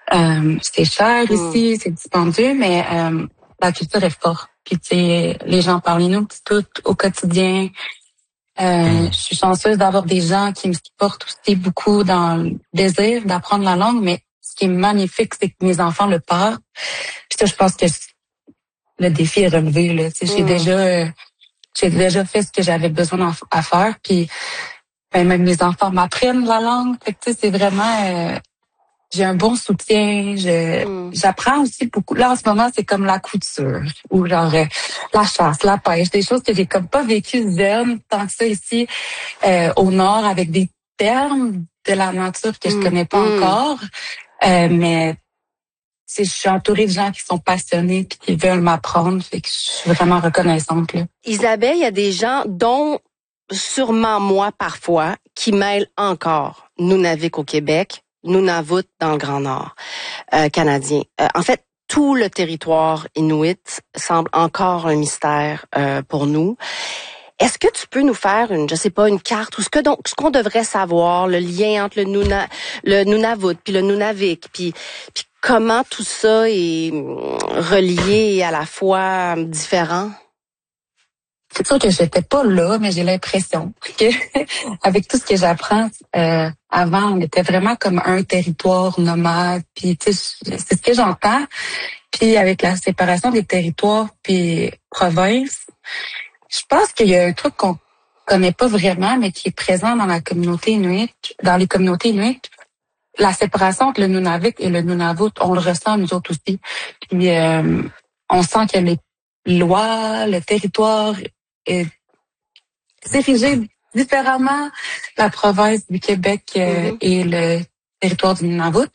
C'est cher ici, c'est dispendieux, mais la culture est forte. Puis tu sais, les gens parlent Inuktitut au quotidien. Je suis chanceuse d'avoir des gens qui me supportent aussi beaucoup dans le désir d'apprendre la langue, mais ce qui est magnifique, c'est que mes enfants le parlent. Puis ça, je pense que le défi est relevé, là. Tu sais, j'ai déjà fait ce que j'avais besoin à faire, puis même mes enfants m'apprennent la langue. Fait que tu sais, c'est vraiment j'ai un bon soutien. J'apprends aussi beaucoup. Là, en ce moment, c'est comme la couture ou genre la chasse, la pêche, des choses que j'ai comme pas vécues jeune tant que ça ici au nord avec des termes de la nature que je connais pas encore. Mais je suis entourée de gens qui sont passionnés puis qui veulent m'apprendre. Fait que je suis vraiment reconnaissante, là. Isabelle, il y a des gens, dont sûrement moi parfois, qui mêlent encore Nunavik au Québec, Nunavut dans le Grand Nord canadien. En fait, tout le territoire inuit semble encore un mystère pour nous. Est-ce que tu peux nous faire une carte ou ce qu'on devrait savoir, le lien entre le Nunavut puis le Nunavik, puis comment tout ça est relié et à la fois différent? C'est sûr que j'étais pas là, mais j'ai l'impression que avec tout ce que j'apprends avant, on était vraiment comme un territoire nomade. Puis tu sais, c'est ce que j'entends. Puis avec la séparation des territoires puis provinces, je pense qu'il y a un truc qu'on connaît pas vraiment, mais qui est présent dans la communauté inuit, dans les communautés inuites. La séparation entre le Nunavik et le Nunavut, on le ressent nous autres aussi. Puis on sent que les lois, le territoire est dirigé différemment, la province du Québec et le territoire du Nunavut.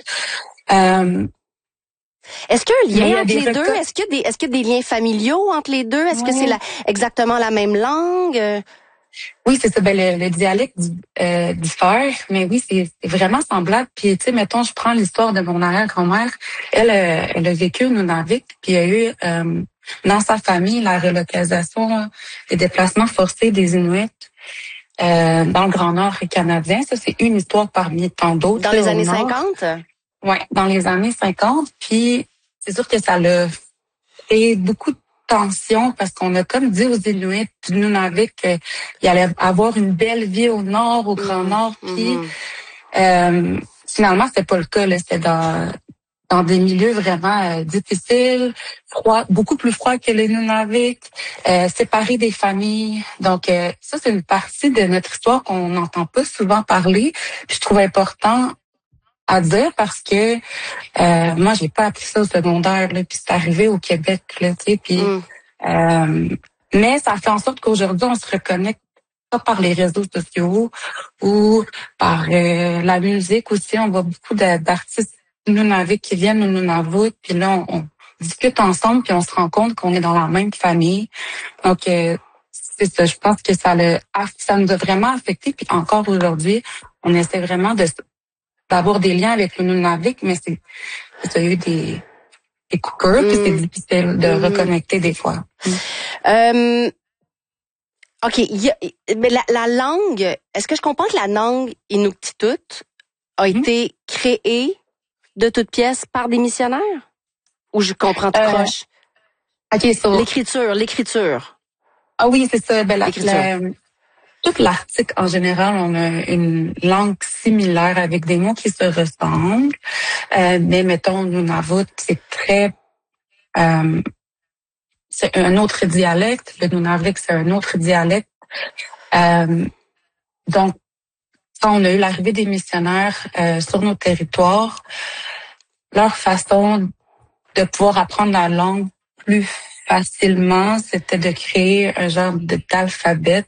Est-ce qu'il y a un lien entre les deux? Est-ce qu'il y a des liens familiaux entre les deux? Est-ce que c'est exactement la même langue? Oui, c'est ça. Ben, le dialecte diffère, mais oui, c'est vraiment semblable. Puis, tu sais, mettons, je prends l'histoire de mon arrière-grand-mère. Elle a vécu au Nunavik, puis il y a eu dans sa famille la relocalisation, les déplacements forcés des Inuits dans le Grand Nord canadien. Ça, c'est une histoire parmi tant d'autres. Dans les années 50? Oui, dans les années 50. Puis, c'est sûr que ça l'a créé beaucoup de tension parce qu'on a comme dit aux Inuits du Nunavik qu'il allait avoir une belle vie au nord, au Grand Nord. Puis, finalement, c'était pas le cas. Là. C'était dans des milieux vraiment difficiles, froids, beaucoup plus froids que les Nunavik, séparés des familles. Donc, ça, c'est une partie de notre histoire qu'on n'entend pas souvent parler. Puis, je trouve important à dire parce que moi, j'ai pas appris ça au secondaire, là, puis c'est arrivé au Québec, là, tu sais, puis mais ça fait en sorte qu'aujourd'hui, on se reconnecte pas par les réseaux sociaux ou par la musique aussi. On voit beaucoup d'artistes Nunavik qui viennent au Nunavut, puis là, on discute ensemble, puis on se rend compte qu'on est dans la même famille. Donc, c'est ça, je pense que ça nous a vraiment affecté, puis encore aujourd'hui, on essaie vraiment d'avoir des liens avec le Nunavik, mais il y a eu des coupures, puis c'est difficile de reconnecter des fois. OK, mais la langue, est-ce que je comprends que la langue Inuktitut a été créée de toutes pièces par des missionnaires? Ou je comprends tout croche? OK, L'écriture. Ah oui, c'est ça. Ben, toute l'Arctique, en général, on a une langue similaire avec des mots qui se ressemblent. Mais mettons, Nunavut, c'est c'est un autre dialecte. Le Nunavik, c'est un autre dialecte. Donc, quand on a eu l'arrivée des missionnaires sur nos territoires, leur façon de pouvoir apprendre la langue plus facilement, c'était de créer un genre d'alphabet.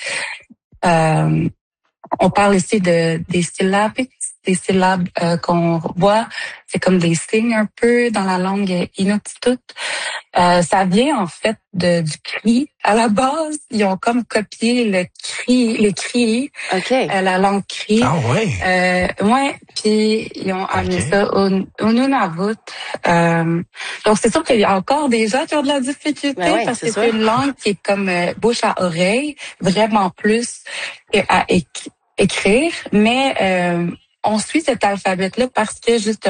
On parle ici des syllabes qu'on voit, c'est comme des signes un peu dans la langue Inuktitut. Ça vient en fait du cri. À la base, ils ont comme copié les cris, la langue cri. Ah ouais. Ouais, puis ils ont amené ça au Nunavut. Donc c'est sûr qu'il y a encore des gens qui ont de la difficulté parce que c'est une langue qui est comme bouche à oreille, vraiment plus à écrire, mais on suit cet alphabet-là parce que justement